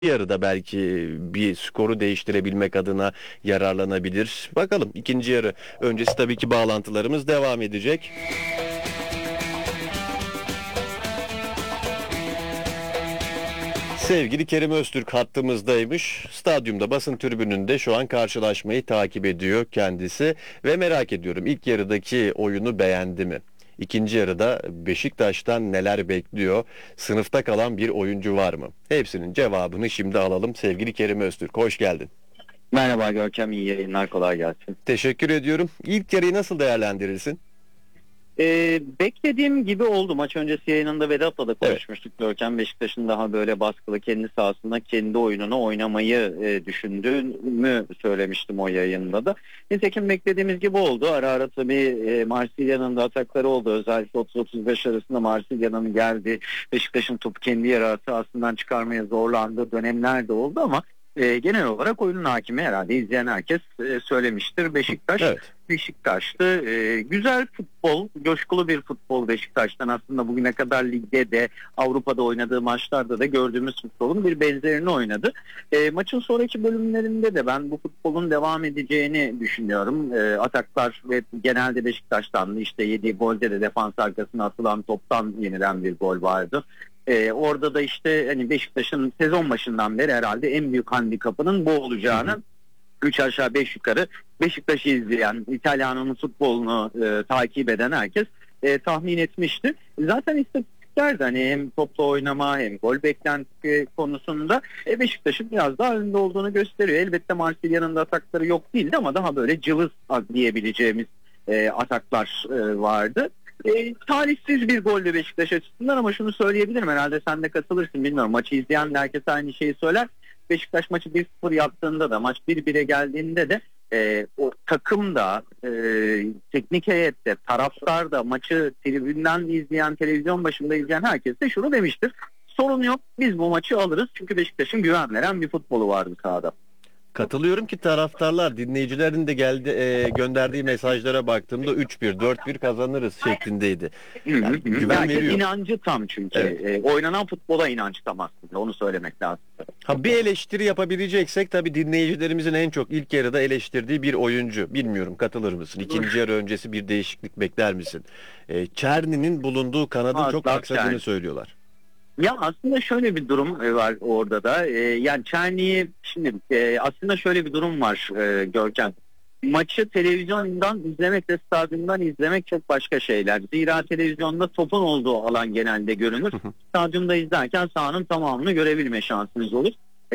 yarıda belki bir skoru değiştirebilmek adına yararlanabilir. Bakalım ikinci yarı öncesi tabii ki bağlantılarımız devam edecek. Sevgili Kerim Öztürk hattımızdaymış. Stadyumda basın tribününde şu an karşılaşmayı takip ediyor kendisi ve merak ediyorum ilk yarıdaki oyunu beğendi mi? İkinci yarıda Beşiktaş'tan neler bekliyor? Sınıfta kalan bir oyuncu var mı? Hepsinin cevabını şimdi alalım. Sevgili Kerim Öztürk, hoş geldin. Merhaba Görkem, iyi yayınlar, kolay gelsin. Teşekkür ediyorum. İlk yarıyı nasıl değerlendirirsin? Beklediğim gibi oldu. Maç öncesi yayınında Vedat'la da Evet. konuşmuştuk. Görkem, Beşiktaş'ın daha böyle baskılı, kendi sahasında kendi oyununu oynamayı düşündüğümü söylemiştim o yayında da. Nitekim beklediğimiz gibi oldu. Ara ara tabii Marsilya'nın da atakları oldu. Özellikle 30-35 arasında Marsilya'nın geldi. Beşiktaş'ın topu kendi yarı sahasından çıkarmaya zorlandığı dönemler de oldu ama genel olarak oyunun hakimi, herhalde izleyen herkes söylemiştir. Beşiktaş Evet. Beşiktaş'tı. Güzel futbol, coşkulu bir futbol Beşiktaş'tan, aslında bugüne kadar ligde de Avrupa'da oynadığı maçlarda da gördüğümüz futbolun bir benzerini oynadı. Maçın sonraki bölümlerinde de ben bu futbolun devam edeceğini düşünüyorum. Ataklar ve genelde Beşiktaş'tan, işte yediği golde de defans arkasına atılan toptan yenilen bir gol vardı. Orada da işte hani Beşiktaş'ın sezon başından beri herhalde en büyük handikapının bu olacağını, 3 aşağı 5 yukarı Beşiktaş'ı izleyen, İtalyan'ın futbolunu takip eden herkes tahmin etmişti. Zaten istatistikler de hani hem topla oynama hem gol beklenti konusunda Beşiktaş'ın biraz daha önde olduğunu gösteriyor. Elbette Marsilya'nın da atakları yok değildi ama daha böyle cılız diyebileceğimiz ataklar vardı. Talihsiz bir goldü Beşiktaş açısından ama şunu söyleyebilirim, herhalde sen de katılırsın, bilmiyorum. Maçı izleyen de herkes aynı şeyi söyler. Beşiktaş maçı 1-0 yaptığında da, maç 1-1'e geldiğinde de o takım da, teknik heyette, taraftar da, maçı tribünden izleyen, televizyon başında izleyen herkes de şunu demiştir: sorun yok, biz bu maçı alırız, çünkü Beşiktaş'ın güven veren bir futbolu vardı sahada. Katılıyorum ki taraftarlar, dinleyicilerin de gönderdiği mesajlara baktığımda 3-1, 4-1 kazanırız şeklindeydi. Hı hı Yani hı. güven Herkes veriyor. inancı tam çünkü. Evet. Oynanan futbola inanç tam aslında, onu söylemek lazım. Ha, bir eleştiri yapabileceksek tabii dinleyicilerimizin en çok ilk yarıda eleştirdiği bir oyuncu. Bilmiyorum, katılır mısın? İkinci yarı öncesi bir değişiklik bekler misin? Çerni'nin bulunduğu kanadın çok Asla aksadığını Çerni. söylüyorlar. Ya aslında şöyle bir durum var orada da. Yani Çerni'yi şimdi, aslında şöyle bir durum var Görkem. Maçı televizyondan izlemekle stadyumdan izlemek çok başka şeyler. Zira televizyonda topun olduğu alan genelde görünür. Stadyumda izlerken sahanın tamamını görebilme şansınız olur.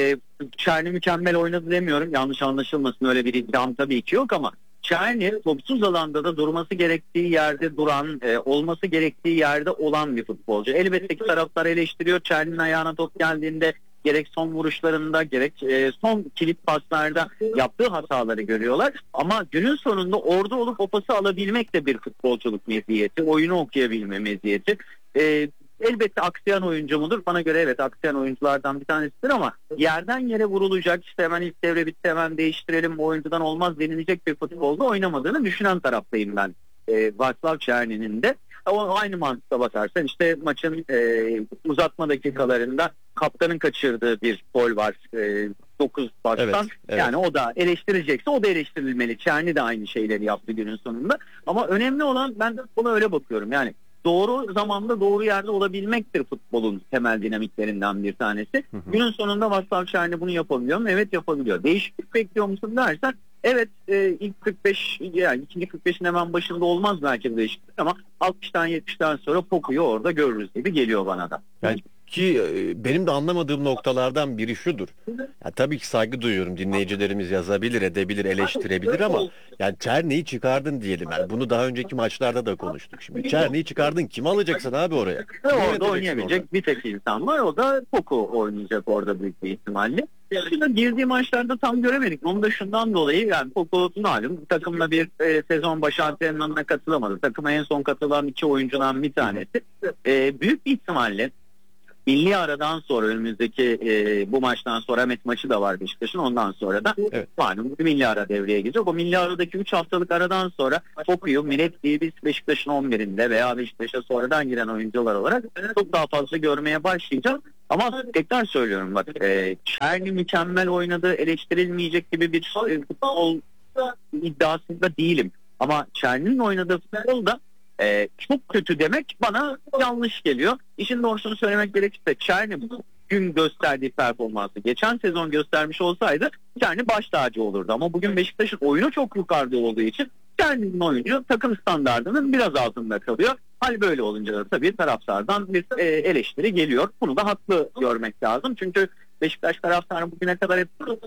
Çerni mükemmel oynadı demiyorum. Yanlış anlaşılmasın, öyle bir iddiam tabii ki yok ama Çerni topsuz alanda da durması gerektiği yerde duran, olması gerektiği yerde olan bir futbolcu. Elbette ki taraftar eleştiriyor. Çerni'nin ayağına top geldiğinde gerek son vuruşlarında gerek son kilit paslarda yaptığı hataları görüyorlar. Ama günün sonunda orada olup o pası alabilmek de bir futbolculuk meziyeti, oyunu okuyabilme meziyeti. Elbette aksayan oyuncu mudur? Bana göre evet, aksayan oyunculardan bir tanesidir ama yerden yere vurulacak, işte hemen ilk devre bitti hemen değiştirelim, bu oyuncudan olmaz denilecek bir futbolda oynamadığını düşünen taraftayım ben. Václav Černi'nin de. O aynı mantıkla bakarsan işte maçın uzatma dakikalarında kaptanın kaçırdığı bir gol var 9 baştan. Evet, evet. Yani o da eleştirecekse o da eleştirilmeli. Çerni de aynı şeyleri yaptı günün sonunda. Ama önemli olan, ben de buna öyle bakıyorum. Yani doğru zamanda doğru yerde olabilmektir futbolun temel dinamiklerinden bir tanesi. Günün sonunda Václav Černi bunu yapabiliyor mu? Evet, yapabiliyor. Değişiklik bekliyor musun dersen, evet, ilk 45, yani ikinci 45'in hemen başında olmaz belki de değişiklik ama 60'tan 70'ten sonra Poku'yu orada görürüz gibi geliyor bana da. Yani ki benim de anlamadığım noktalardan biri şudur. Ya tabii ki saygı duyuyorum. Dinleyicilerimiz yazabilir, edebilir, eleştirebilir ama yani Çerni'yi çıkardın diyelim. Yani bunu daha önceki maçlarda da konuştuk. Şimdi Çerni'yi çıkardın. Kim alacaksın abi oraya? Ve Kim orada oynatacaksın oynayabilecek orada? bir tek insan var, o da Poku oynayacak orada büyük bir ihtimalle. Aslında girdiği maçlarda tam göremedik. Onu da şundan dolayı, yani Poku malum takımla bir sezon başı antrenmanına katılamadı. Takıma en son katılan iki oyuncudan bir tanesi. Büyük bir ihtimalle milli aradan sonra, önümüzdeki bu maçtan sonra Met maçı da var Beşiktaş'ın, ondan sonra da Evet. malum milli ara devreye girecek. O milli aradaki 3 haftalık aradan sonra Poku'yu, Miletti'yi biz Beşiktaş'ın 11'inde veya Beşiktaş'a sonradan giren oyuncular olarak çok daha fazla görmeye başlayacağız. Ama tekrar söylüyorum bak, Çerni mükemmel oynadı, eleştirilmeyecek gibi bir futbol iddiasında değilim. Ama Çerni'nin oynadığı futbol da çok kötü demek bana yanlış geliyor. İşin doğrusunu söylemek gerekirse Çerni bugün gösterdiği performansı geçen sezon göstermiş olsaydı Çerni baş tacı olurdu. Ama bugün Beşiktaş'ın oyunu çok yukarıda olduğu için Çerni'nin oyuncu takım standardının biraz altında kalıyor. Hal böyle olunca da tabii taraftardan bir eleştiri geliyor. Bunu da haklı görmek lazım. Çünkü Beşiktaş taraftarı bugüne kadar hep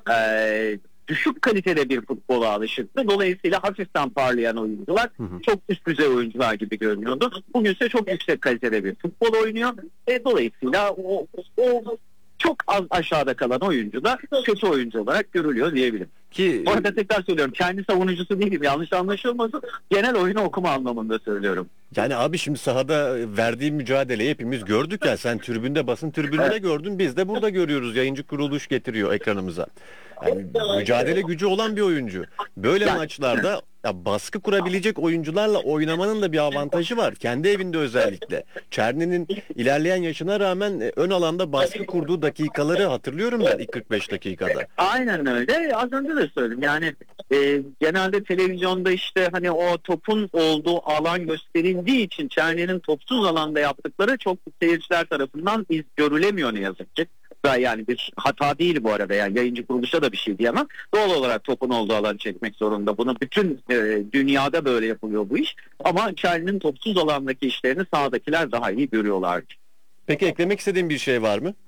düşük kalitede bir futbola alışıktı. Dolayısıyla hafiften parlayan oyuncular çok üst düzey oyuncular gibi görünüyordu. Bugün ise çok yüksek kalitede bir futbol oynuyor. Dolayısıyla o çok az aşağıda kalan oyuncu da kötü oyuncu olarak görülüyor diyebilirim. Ki Bu arada tekrar söylüyorum, kendi savunucusu değilim, yanlış anlaşılmasın. Genel oyunu okuma anlamında söylüyorum. yani abi şimdi sahada verdiği mücadeleyi hepimiz gördük ya. Sen tribünde, basın tribününde gördün. Biz de burada görüyoruz. Yayıncı kuruluş getiriyor ekranımıza. Yani mücadele gücü olan bir oyuncu. Böyle maçlarda ya baskı kurabilecek oyuncularla oynamanın da bir avantajı var. Kendi evinde özellikle. Çerni'nin ilerleyen yaşına rağmen ön alanda baskı kurduğu dakikaları hatırlıyorum ben ilk 45 dakikada. Aynen öyle. Az önce de söyledim. Yani genelde televizyonda işte hani o topun olduğu alan gösterildiği için Çerni'nin topsuz alanda yaptıkları çok seyirciler tarafından görülemiyor ne yazık ki. Yani bir hata değil bu arada, yani yayıncı kuruluşa da bir şey diyemem. Doğal olarak topun olduğu alanı çekmek zorunda. Bunu bütün dünyada böyle yapılıyor bu iş. Ama Çerni'nin topsuz alandaki işlerini sahadakiler daha iyi görüyorlar. Peki eklemek istediğin bir şey var mı?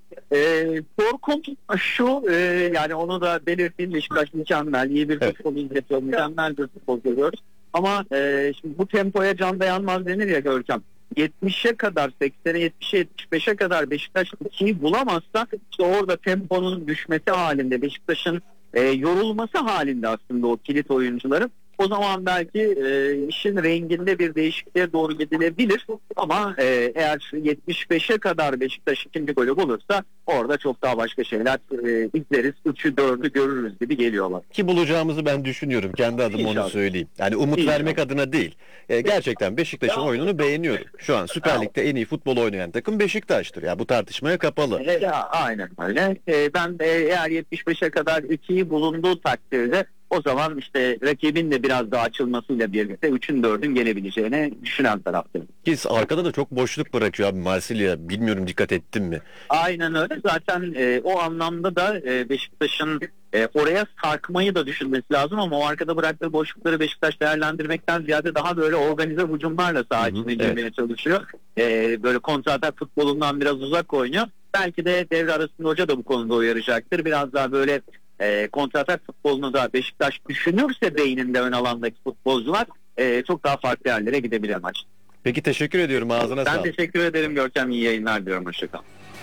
Korkum şu, yani onu da belirteyim, Beşiktaş mükemmel, iyi bir futbol izletiyor, mükemmel bir futbol görüyoruz. Ama şimdi bu tempoya can dayanmaz denir ya Görkem. 70'e kadar, 80'e 70'e 75'e kadar Beşiktaş 2'yi bulamazsa işte orada temponun düşmesi halinde, Beşiktaş'ın yorulması halinde aslında o kilit oyuncuların, o zaman belki işin renginde bir değişikliğe doğru gidilebilir. Ama eğer 75'e kadar Beşiktaş ikinci golü bulursa orada çok daha başka şeyler izleriz. 3'ü 4'ü görürüz gibi geliyorlar. Ki bulacağımızı ben düşünüyorum. Kendi adıma onu söyleyeyim. Yani umut vermek adına değil. Gerçekten Beşiktaş'ın oyununu beğeniyorum. Şu an Süper Lig'de en iyi futbol oynayan takım Beşiktaş'tır. Ya bu tartışmaya kapalı. Aynen öyle. Ben eğer 75'e kadar 2'yi bulunduğu takdirde o zaman işte rakibin de biraz daha açılmasıyla birlikte 3'ün 4'ün gelebileceğini düşünen taraftayım. Ki arkada da çok boşluk bırakıyor abi Marsilya. Bilmiyorum dikkat ettin mi? Aynen öyle. Zaten o anlamda da Beşiktaş'ın oraya sarkmayı da düşünmesi lazım, ama o arkada bıraktığı boşlukları Beşiktaş değerlendirmekten ziyade daha böyle organize hücumlarla saha içine girmeye çalışıyor. Böyle kontratak futbolundan biraz uzak oynuyor. Belki de devre arasında hoca da bu konuda uyaracaktır. Biraz daha böyle kontratak futbolunu da Beşiktaş düşünürse beyninde ön alandaki futbolcular çok daha farklı yerlere gidebilir maç. Peki teşekkür ediyorum. Ağzına sağlık. Ben teşekkür ederim Görkem. İyi yayınlar diliyorum. Hoşçakal.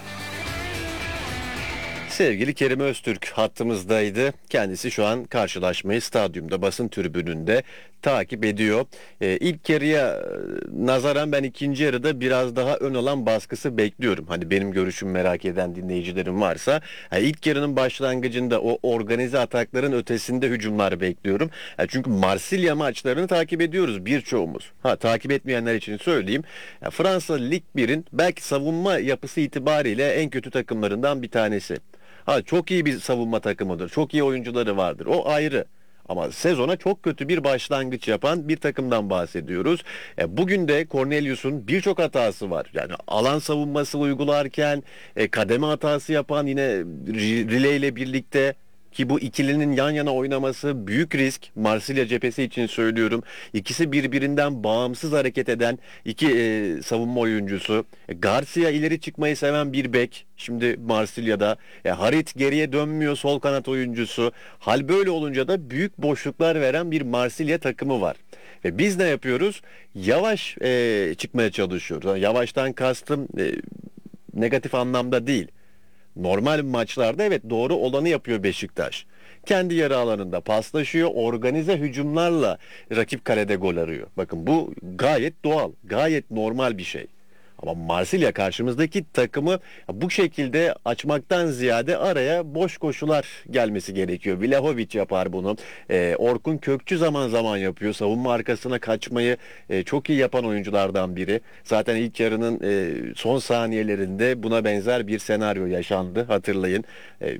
Sevgili Kerim Öztürk hattımızdaydı. Kendisi şu an karşılaşmayı stadyumda, basın tribününde takip ediyor. İlk yarıya nazaran ben ikinci yarıda biraz daha ön alan baskısı bekliyorum. Hani benim görüşüm merak eden dinleyicilerim varsa. İlk yarının başlangıcında o organize atakların ötesinde hücumlar bekliyorum. Çünkü Marsilya maçlarını takip ediyoruz birçoğumuz. Takip etmeyenler için söyleyeyim. Fransa Lig 1'in belki savunma yapısı itibariyle en kötü takımlarından bir tanesi. Çok iyi bir savunma takımıdır. Çok iyi oyuncuları vardır. O ayrı. Ama sezona çok kötü bir başlangıç yapan bir takımdan bahsediyoruz. Bugün de Cornelius'un birçok hatası var. Yani alan savunması uygularken kademe hatası yapan, yine Riley ile birlikte, ki bu ikilinin yan yana oynaması büyük risk. Marsilya cephesi için söylüyorum. İkisi birbirinden bağımsız hareket eden iki savunma oyuncusu. Garcia ileri çıkmayı seven bir bek. Şimdi Marsilya'da. Harit geriye dönmüyor, sol kanat oyuncusu. Hal böyle olunca da büyük boşluklar veren bir Marsilya takımı var. Ve biz ne yapıyoruz? Yavaş çıkmaya çalışıyoruz. Yani yavaştan kastım negatif anlamda değil. Normal maçlarda evet doğru olanı yapıyor Beşiktaş. Kendi yarı alanında paslaşıyor, organize hücumlarla rakip kalede gol arıyor. Bakın bu gayet doğal, gayet normal bir şey. Ama Marsilya karşımızdaki takımı bu şekilde açmaktan ziyade araya boş koşular gelmesi gerekiyor. Vlahovic yapar bunu. Orkun Kökçü zaman zaman yapıyor. Savunma arkasına kaçmayı çok iyi yapan oyunculardan biri. Zaten ilk yarının son saniyelerinde buna benzer bir senaryo yaşandı. Hatırlayın.